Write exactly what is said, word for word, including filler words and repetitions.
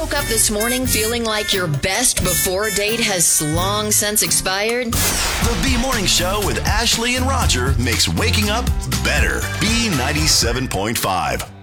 Woke up this morning feeling like your best before date has long since expired? The B Morning Show with Ashley and Roger makes waking up better. B ninety-seven point five.